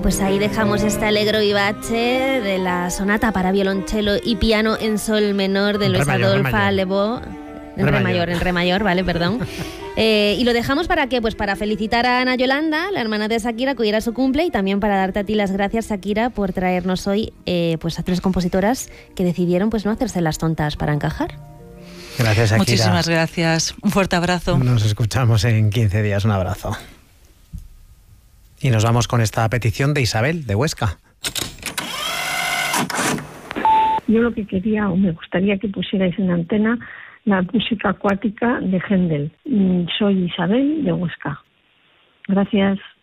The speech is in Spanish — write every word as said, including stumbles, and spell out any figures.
Pues ahí dejamos este allegro vivace de la sonata para violonchelo y piano en sol menor de Luis Adolphe Lebow. En re, re mayor, en re mayor, vale, perdón. Eh, y lo dejamos para que, pues para felicitar a Ana Yolanda, la hermana de Shakira, que hoy era su cumple, y también para darte a ti las gracias, Shakira, por traernos hoy eh, pues a tres compositoras que decidieron pues no hacerse las tontas para encajar. Gracias, Shakira. Muchísimas gracias. Un fuerte abrazo. Nos escuchamos en quince días. Un abrazo. Y nos vamos con esta petición de Isabel, de Huesca. Yo lo que quería, o me gustaría que pusierais en antena, la música acuática de Händel. Soy Isabel, de Huesca. Gracias.